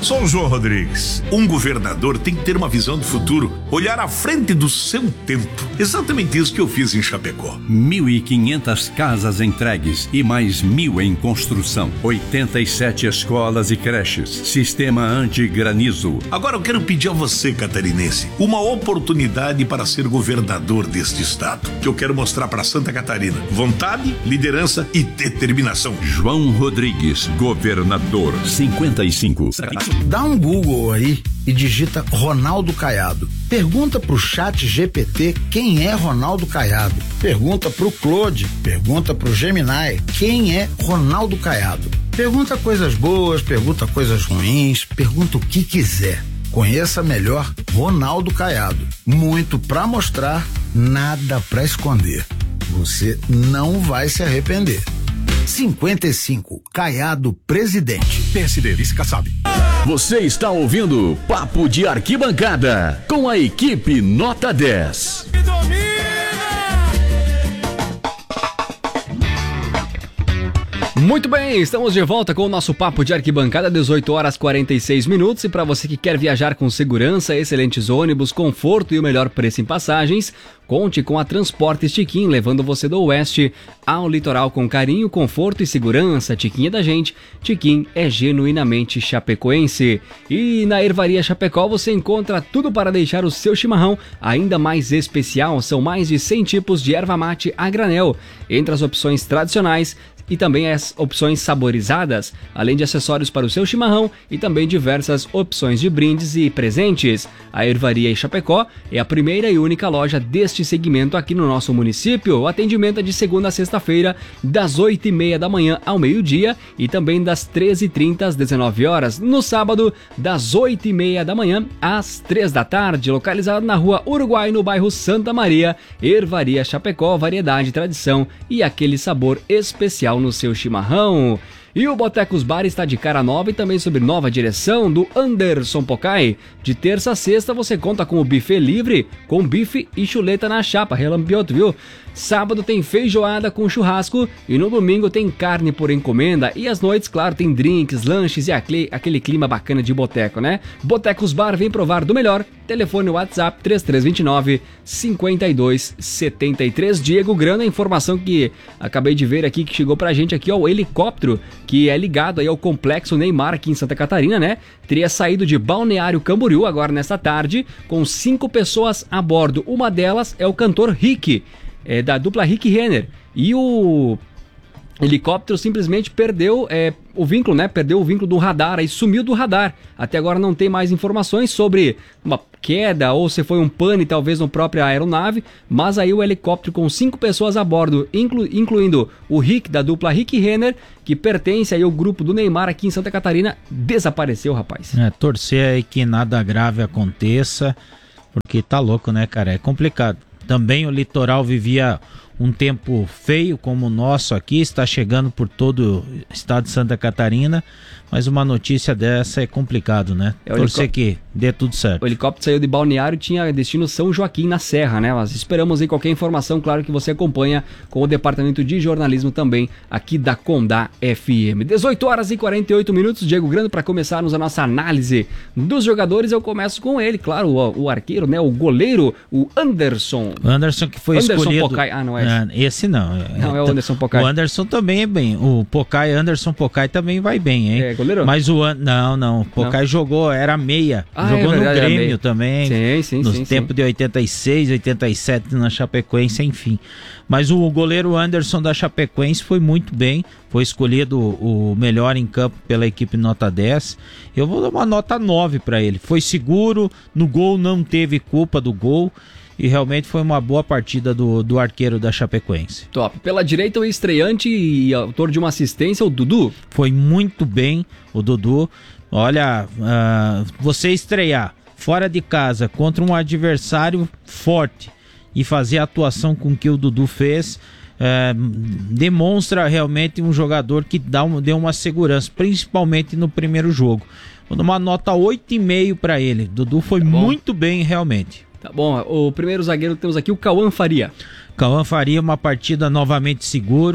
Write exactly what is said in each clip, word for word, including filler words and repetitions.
Sou o João Rodrigues. Um governador tem que ter uma visão do futuro, olhar à frente do seu tempo. Exatamente isso que eu fiz em Chapecó. Mil e quinhentas casas entregues e mais mil em construção. oitenta e sete escolas e creches. Sistema anti-granizo. Agora eu quero pedir a você, catarinense, uma oportunidade para ser governador deste estado, que eu quero mostrar para Santa Catarina. Vontade, liderança e determinação. João Rodrigues, governador, cinquenta e cinco. Dá um Google aí e digita Ronaldo Caiado. Pergunta pro chat G P T quem é Ronaldo Caiado. Pergunta pro Claude, pergunta pro Gemini quem é Ronaldo Caiado. Pergunta coisas boas, pergunta coisas ruins, pergunta o que quiser. Conheça melhor Ronaldo Caiado. Muito pra mostrar, nada pra esconder. Você não vai se arrepender. cinquenta e cinco, Caiado presidente. P S D, vice Kassab. Você está ouvindo Papo de Arquibancada com a equipe Nota dez. Muito bem, estamos de volta com o nosso Papo de Arquibancada, dezoito horas e quarenta e seis minutos. E para você que quer viajar com segurança, excelentes ônibus, conforto e o melhor preço em passagens, conte com a Transportes Tiquim, levando você do oeste ao litoral com carinho, conforto e segurança. Tiquim é da gente, Tiquim é genuinamente chapecoense. E na Ervaria Chapecó você encontra tudo para deixar o seu chimarrão ainda mais especial. São mais de cem tipos de erva mate a granel, entre as opções tradicionais e também as opções saborizadas, além de acessórios para o seu chimarrão e também diversas opções de brindes e presentes. A Ervaria em Chapecó é a primeira e única loja deste segmento aqui no nosso município. O atendimento é de segunda a sexta-feira, das oito e meia da manhã ao meio-dia e também das treze e trinta às dezenove horas. No sábado, das oito e meia da manhã às três da tarde, localizado na rua Uruguai, no bairro Santa Maria. Ervaria Chapecó, variedade, tradição e aquele sabor especial no seu chimarrão. E o Botecos Bar está de cara nova e também sob nova direção do Anderson Pocai. De terça a sexta você conta com o buffet livre, com bife e chuleta na chapa, relampioto, viu? Sábado tem feijoada com churrasco e no domingo tem carne por encomenda. E às noites, claro, tem drinks, lanches e aquele, aquele clima bacana de boteco, né? Botecos Bar, vem provar do melhor. Telefone WhatsApp três três dois nove, cinco dois sete três. Diego Grana, informação que acabei de ver aqui, que chegou pra gente aqui, ó, o helicóptero que é ligado aí ao Complexo Neymar aqui em Santa Catarina, né? Teria saído de Balneário Camboriú agora nesta tarde com cinco pessoas a bordo. Uma delas é o cantor Rick, é, da dupla Rick Renner. E o helicóptero simplesmente perdeu é, o vínculo, né? Perdeu o vínculo do radar, aí sumiu do radar. Até agora não tem mais informações sobre uma queda ou se foi um pane talvez na própria aeronave, mas aí o helicóptero com cinco pessoas a bordo, inclu, incluindo o Rick, da dupla Rick Renner, que pertence aí ao grupo do Neymar aqui em Santa Catarina, desapareceu, rapaz. É, torcer aí que nada grave aconteça, porque tá louco, né, cara? É complicado. Também o litoral vivia um tempo feio como o nosso aqui, está chegando por todo o estado de Santa Catarina, mas uma notícia dessa é complicado, né? É, torcer que dê tudo certo. O helicóptero saiu de Balneário e tinha destino São Joaquim, na Serra, né? Mas esperamos aí qualquer informação, claro que você acompanha com o Departamento de Jornalismo também aqui da Condá F M. dezoito horas e quarenta e oito minutos, Diego Grande, para começarmos a nossa análise dos jogadores. Eu começo com ele, claro, o, o arqueiro, né? O goleiro, o Anderson. O Anderson que foi Anderson escolhido... Pocai. Ah, não é esse. Esse não. Não, é o Anderson Pocai. O Anderson também é bem. O Pocai, Anderson Pocai também vai bem, hein? É goleiro? Mas o... Não, não. O Pocai não. jogou, era meia. Ah, jogou é verdade, no Grêmio também. Sim, sim, nos sim. Nos tempos de oitenta e seis, oitenta e sete na Chapecoense, enfim. Mas o goleiro Anderson da Chapecoense foi muito bem. Foi escolhido o melhor em campo pela equipe nota dez. Eu vou dar uma nota nove para ele. Foi seguro, no gol não teve culpa do gol. E realmente foi uma boa partida do, do arqueiro da Chapecoense. Top. Pela direita, o estreante e autor de uma assistência, o Dudu. Foi muito bem o Dudu. Olha, uh, você estrear fora de casa contra um adversário forte e fazer a atuação com que o Dudu fez, uh, demonstra realmente um jogador que dá um, deu uma segurança, principalmente no primeiro jogo. Vou dar uma nota oito e meio para ele. Dudu foi tá muito bem realmente. Tá bom, o primeiro zagueiro que temos aqui, o Cauã Faria. Cauã Faria, uma partida novamente seguro,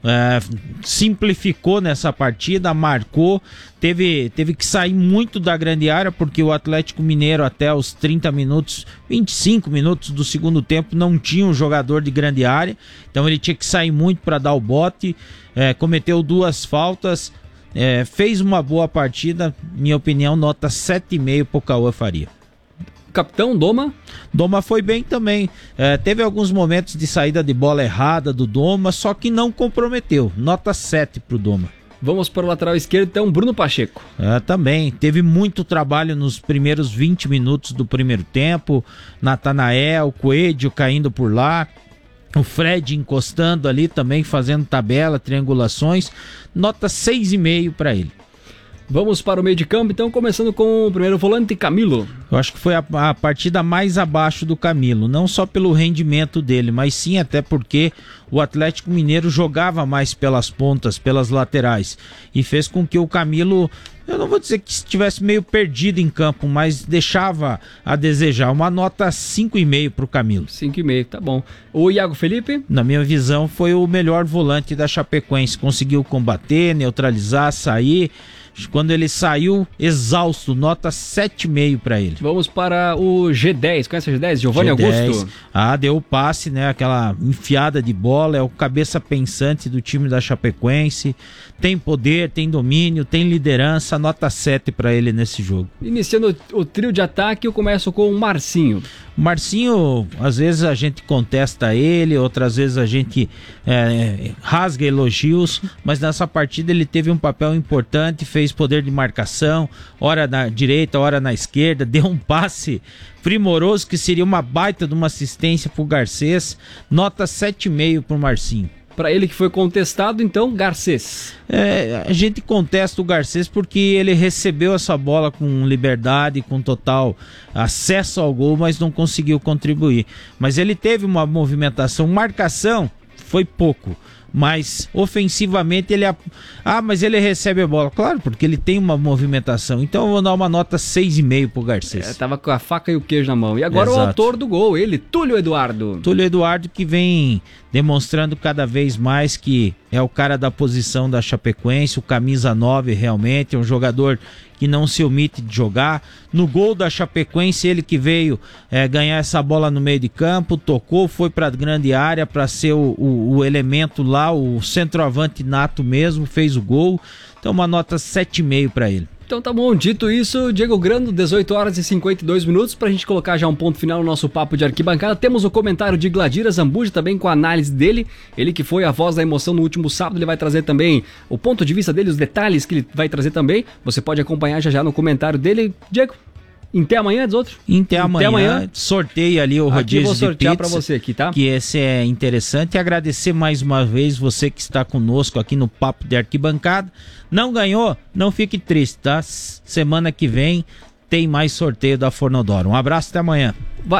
É, simplificou nessa partida, marcou, teve, teve que sair muito da grande área, porque o Atlético Mineiro até os trinta minutos, vinte e cinco minutos do segundo tempo não tinha um jogador de grande área, então ele tinha que sair muito para dar o bote, é, cometeu duas faltas, é, fez uma boa partida, minha opinião, nota sete vírgula cinco para o Cauã Faria. Capitão Doma? Doma foi bem também, é, teve alguns momentos de saída de bola errada do Doma, só que não comprometeu, nota sete pro Doma. Vamos para o lateral esquerdo, então, Bruno Pacheco. É, também, teve muito trabalho nos primeiros vinte minutos do primeiro tempo, Natanael, Coelho caindo por lá, o Fred encostando ali também, fazendo tabela, triangulações, nota seis vírgula cinco para ele. Vamos para o meio de campo, então, começando com o primeiro volante, Camilo. Eu acho que foi a, a partida mais abaixo do Camilo, não só pelo rendimento dele, mas sim até porque o Atlético Mineiro jogava mais pelas pontas, pelas laterais, e fez com que o Camilo, eu não vou dizer que estivesse meio perdido em campo, mas deixava a desejar. Uma nota cinco vírgula cinco para o Camilo. cinco vírgula cinco, tá bom. O Iago Felipe? Na minha visão, foi o melhor volante da Chapecoense, conseguiu combater, neutralizar, sair. Quando ele saiu exausto, nota sete vírgula cinco para ele. Vamos para o G dez, conhece o G dez? Giovanni G dez. Augusto. Ah, deu o passe, né? Aquela enfiada de bola, é o cabeça pensante do time da Chapecoense. Tem poder, tem domínio, tem liderança, nota sete para ele nesse jogo. Iniciando o, o trio de ataque, eu começo com o Marcinho. Marcinho, às vezes a gente contesta ele, outras vezes a gente é, rasga elogios, mas nessa partida ele teve um papel importante, fez poder de marcação, ora na direita, ora na esquerda, deu um passe primoroso que seria uma baita de uma assistência pro Garcês, nota sete vírgula cinco pro Marcinho. Para ele que foi contestado, então, Garcês. É, a gente contesta o Garcês porque ele recebeu essa bola com liberdade, com total acesso ao gol, mas não conseguiu contribuir. Mas ele teve uma movimentação, marcação foi pouco, mas ofensivamente ele... Ah, mas ele recebe a bola. Claro, porque ele tem uma movimentação. Então eu vou dar uma nota seis vírgula cinco pro Garcês. É, tava com a faca e o queijo na mão. E agora Exato. O autor do gol, ele, Túlio Eduardo. Túlio Eduardo, que vem demonstrando cada vez mais que é o cara da posição da Chapecoense, o camisa nove realmente, é um jogador que não se omite de jogar. No gol da Chapecoense, ele que veio é, ganhar essa bola no meio de campo, tocou, foi para a grande área para ser o, o, o elemento lá, o centroavante nato mesmo, fez o gol. Então uma nota sete vírgula cinco para ele. Então tá bom, dito isso, Diego Grando, dezoito horas e cinquenta e dois minutos, pra gente colocar já um ponto final no nosso papo de arquibancada. Temos o comentário de Gladira Zambuja também com a análise dele, ele que foi a voz da emoção no último sábado, ele vai trazer também o ponto de vista dele, os detalhes que ele vai trazer também, você pode acompanhar já já no comentário dele. Diego, até amanhã, diz outro? Até amanhã, amanhã. Sorteio ali o rodízio de pizza. Vou sortear para você aqui, tá? Que esse é interessante. E agradecer mais uma vez você que está conosco aqui no Papo de Arquibancada. Não ganhou? Não fique triste, tá? Semana que vem tem mais sorteio da Fornodoro. Um abraço, até amanhã.